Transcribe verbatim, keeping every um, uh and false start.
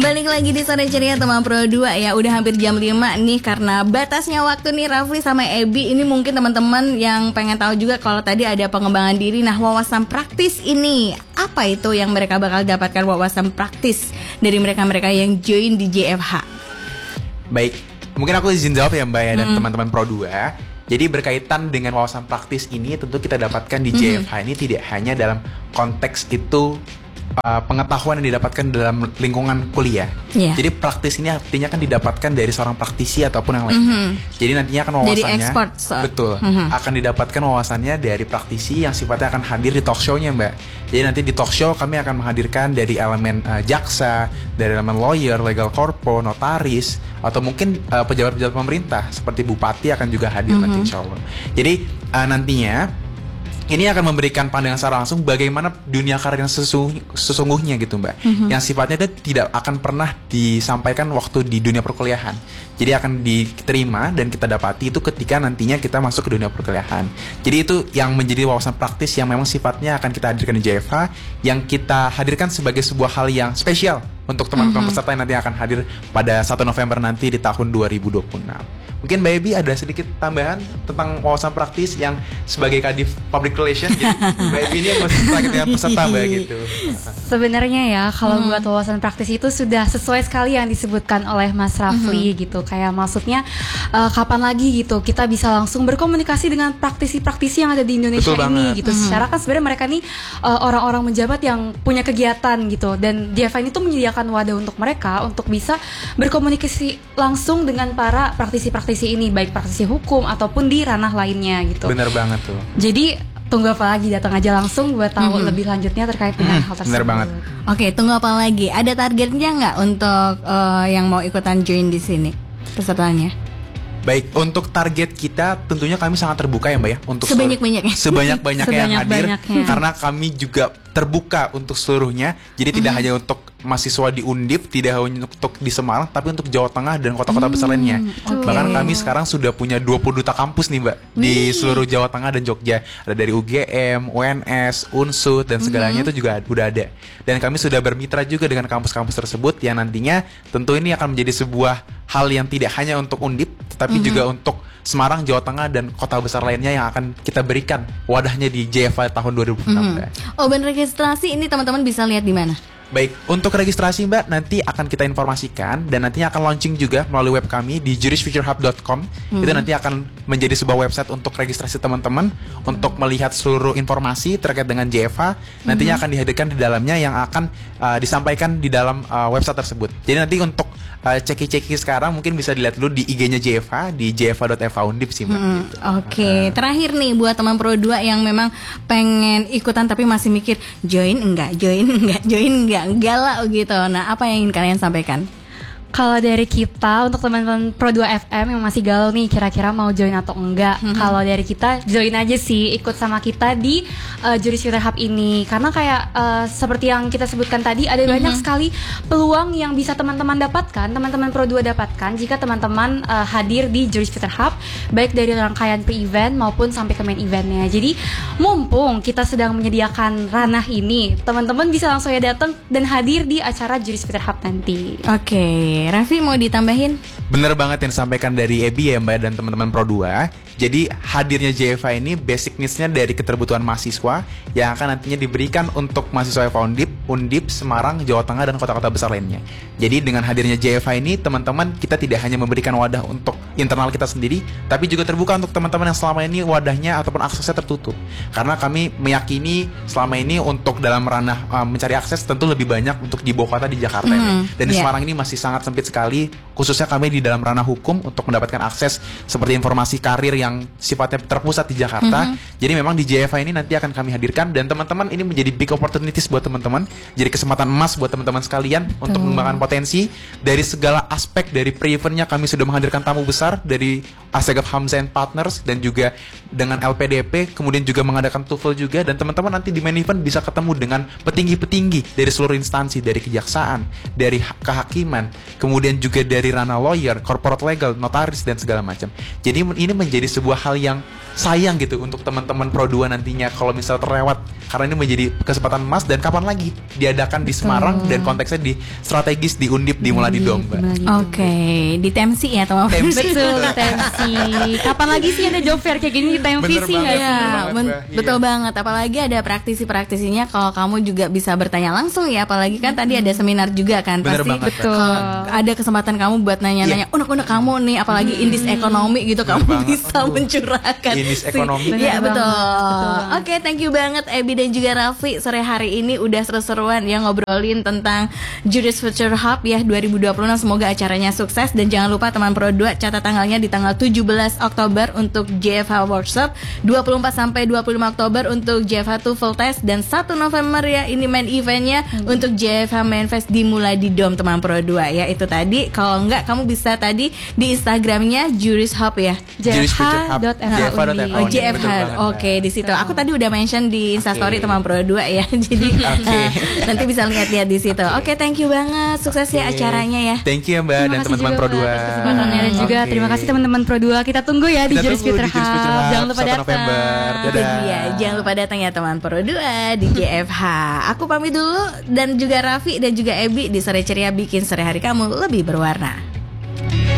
Balik lagi di Sore Ceria teman Pro dua ya. Udah hampir jam lima nih karena batasnya waktu nih Rafli sama Ebi. Ini mungkin teman-teman yang pengen tahu juga kalau tadi ada pengembangan diri. Nah, wawasan praktis ini apa itu yang mereka bakal dapatkan wawasan praktis dari mereka-mereka yang join di J F H? Baik, mungkin aku izin jawab ya Mbak ya dan Mm-hmm. teman-teman Pro dua. Jadi berkaitan dengan wawasan praktis ini tentu kita dapatkan di J F H mm-hmm. ini tidak hanya dalam konteks itu Uh, pengetahuan yang didapatkan dalam lingkungan kuliah. Yeah. Jadi praktis ini artinya kan didapatkan dari seorang praktisi ataupun yang lainnya. Mm-hmm. Jadi nantinya akan wawasannya, dari expert, so. betul, mm-hmm. akan didapatkan wawasannya dari praktisi yang sifatnya akan hadir di talk show-nya Mbak. Jadi nanti di talk show kami akan menghadirkan dari elemen uh, jaksa, dari elemen lawyer, legal corpo, notaris, atau mungkin uh, pejabat-pejabat pemerintah seperti bupati akan juga hadir mm-hmm. nanti insya Allah. Jadi uh, nantinya ini akan memberikan pandangan secara langsung bagaimana dunia karir yang sesung, sesungguhnya gitu Mbak. Mm-hmm. Yang sifatnya itu tidak akan pernah disampaikan waktu di dunia perkuliahan. Jadi akan diterima dan kita dapati itu ketika nantinya kita masuk ke dunia perkuliahan. Jadi itu yang menjadi wawasan praktis yang memang sifatnya akan kita hadirkan di J F H, yang kita hadirkan sebagai sebuah hal yang spesial untuk teman-teman mm-hmm. peserta yang nanti akan hadir pada satu November nanti di tahun dua ribu dua puluh enam. Mungkin Mbak Ebi ada sedikit tambahan tentang wawasan praktis yang sebagai Kadif Public Relations gitu. Mbak Ebi ini yang masih dengan peserta Mbak gitu. Sebenarnya ya kalau hmm. buat wawasan praktis itu sudah sesuai sekali yang disebutkan oleh Mas Rafli hmm. gitu. Kayak maksudnya uh, kapan lagi gitu kita bisa langsung berkomunikasi dengan praktisi-praktisi yang ada di Indonesia ini gitu. Hmm. Secara kan sebenarnya mereka nih uh, orang-orang menjabat yang punya kegiatan gitu, dan J F H ini tuh menyediakan wadah untuk mereka untuk bisa berkomunikasi langsung dengan para praktisi-praktisi ini, baik praktisi hukum ataupun di ranah lainnya gitu. Benar banget tuh. Jadi tunggu apa lagi, datang aja langsung buat tahu mm-hmm. lebih lanjutnya terkait dengan mm-hmm. hal tersebut. Benar banget. Oke, tunggu apa lagi? Ada targetnya nggak untuk uh, yang mau ikutan join di sini pesertanya? Baik, untuk target kita tentunya kami sangat terbuka ya Mbak ya, untuk sebanyak-banyaknya sebanyak-banyaknya yang hadir, banyaknya. Karena kami juga terbuka untuk seluruhnya. Jadi mm-hmm. tidak hanya untuk mahasiswa di Undip, tidak hanya untuk di Semarang, tapi untuk Jawa Tengah dan kota-kota besar lainnya. Okay. Bahkan kami sekarang sudah punya dua puluh duta kampus nih Mbak, Wih. di seluruh Jawa Tengah dan Jogja. Ada dari U G M, U N S, Unsud dan segalanya mm-hmm. itu juga udah ada. Dan kami sudah bermitra juga dengan kampus-kampus tersebut yang nantinya tentu ini akan menjadi sebuah hal yang tidak hanya untuk Undip, tapi mm-hmm. juga untuk Semarang, Jawa Tengah dan kota besar lainnya yang akan kita berikan wadahnya di J F H tahun dua ribu enam. Mm-hmm. Oh, dan registrasi ini teman-teman bisa lihat di mana? Baik, untuk registrasi Mbak nanti akan kita informasikan dan nantinya akan launching juga melalui web kami di juris future hub dot com. Hmm. Itu nanti akan menjadi sebuah website untuk registrasi teman-teman hmm. untuk melihat seluruh informasi terkait dengan J F H. Nantinya hmm. akan dihadirkan di dalamnya yang akan uh, disampaikan di dalam uh, website tersebut. Jadi nanti untuk uh, ceki-ceki sekarang mungkin bisa dilihat dulu di I G-nya J F H di j f h dot f h undip sih Mbak. Hmm. Gitu. Oke, okay. uh. Terakhir nih buat teman Pro dua yang memang pengen ikutan tapi masih mikir join enggak, join enggak, join enggak, enggak lah gitu. Nah, apa yang ingin kalian sampaikan? Kalau dari kita untuk teman-teman Pro dua F M yang masih galau nih kira-kira mau join atau enggak, mm-hmm. kalau dari kita join aja sih, ikut sama kita di uh, Juris Future Hub ini. Karena kayak uh, seperti yang kita sebutkan tadi, ada mm-hmm. banyak sekali peluang yang bisa teman-teman dapatkan, teman-teman Pro dua dapatkan jika teman-teman uh, hadir di Juris Future Hub, baik dari rangkaian pre-event maupun sampai ke main eventnya. Jadi mumpung kita sedang menyediakan ranah ini, teman-teman bisa langsung ya datang dan hadir di acara Juris Future Hub nanti. Oke. Okay. Raffi mau ditambahin? Bener banget yang disampaikan dari Ebi ya Mbak dan teman-teman Pro dua. Jadi hadirnya J F H ini basic needs-nya dari keterbutuhan mahasiswa yang akan nantinya diberikan untuk mahasiswa F H Undip, Undip, Semarang, Jawa Tengah dan kota-kota besar lainnya. Jadi dengan hadirnya J F H ini teman-teman kita tidak hanya memberikan wadah untuk internal kita sendiri, tapi juga terbuka untuk teman-teman yang selama ini wadahnya ataupun aksesnya tertutup. Karena kami meyakini selama ini untuk dalam ranah uh, mencari akses tentu lebih banyak untuk di bawah kota di Jakarta mm, ini. Dan di yeah. Semarang ini masih sangat sempit sekali, khususnya kami di dalam ranah hukum untuk mendapatkan akses seperti informasi karir yang sifatnya terpusat di Jakarta. Mm-hmm. Jadi memang di J F H ini nanti akan kami hadirkan dan teman-teman ini menjadi big opportunities buat teman-teman. Jadi kesempatan emas buat teman-teman sekalian Betul. Untuk mengembangkan potensi dari segala aspek. Dari pre-eventnya kami sudah menghadirkan tamu besar dari Asegaf Hamzah and Partners dan juga dengan L P D P, kemudian juga mengadakan TOEFL juga, dan teman-teman nanti di main event bisa ketemu dengan petinggi-petinggi dari seluruh instansi, dari kejaksaan, dari kehakiman, kemudian juga dari ranah lawyer, corporate legal, notaris dan segala macam. Jadi ini menjadi sebuah hal yang sayang gitu untuk teman-teman Pro dua nantinya kalau misal terlewat, karena ini menjadi kesempatan emas. Dan kapan lagi diadakan di Semarang dan konteksnya di strategis di Undip di Muladidom, Mbak. Oke, di Temsi ya teman. Temsi. Betul, Temsi. Kapan lagi sih ada job fair kayak gini di Temsi Bener sih banget. nggak Iya, sih? banget, men- Mbak. Iya. betul banget. Apalagi ada praktisi-praktisinya. Kalau kamu juga bisa bertanya langsung ya. Apalagi kan tadi ada seminar juga kan. Bener Pasti banget, Betul. kalau ada kesempatan kamu buat nanya-nanya unek-unek kamu nih. Apalagi indis ekonomi gitu, kamu banget. bisa Aduh. mencurahkan. Indis sih. ekonomi. Iya Bener betul. banget, betul banget. Oke, thank you banget Ebi dan juga Raffi. Sore hari ini udah seru-seruan ya ngobrolin tentang Juris Future Hub ya dua ribu dua puluh enam. Semoga acaranya sukses dan jangan lupa teman Pro dua catat tanggalnya di tanggal tujuh belas Oktober untuk J F H Workshop, dua puluh empat sampai dua puluh lima Oktober untuk J F H TOEFL Test, dan satu November ya ini main eventnya hmm. untuk J F H Main Fest di Muladidom teman Pro dua ya. Itu tadi, kalau enggak kamu bisa tadi di Instagramnya Juris Hub ya. Juris Future Hub. J F H dot F H J F H dot F H. Oh, Betul J F H. banget, Oke, di situ. Aku tadi udah mention di Instastory Oke. teman Pro dua ya. Jadi Oke. nanti bisa lihat-lihat di situ. Oke, thank you banget. Sukses ya Oke. acaranya ya. Thank you ya Mbak Terima dan kasih teman-teman juga Pro buat dua. kesempatannya dan juga Oke. terima kasih teman-teman Pro dua. Kita tunggu ya di Kita Juris tunggu Future di Juris Future Hub. Hub, Jangan lupa satu datang. November. Itu Dadah. dia. Jangan lupa datang ya teman Pro dua di J F H. Aku pamit dulu, dan juga Raffi dan juga Ebi di Sore Ceria bikin sore hari kamu lebih berwarna.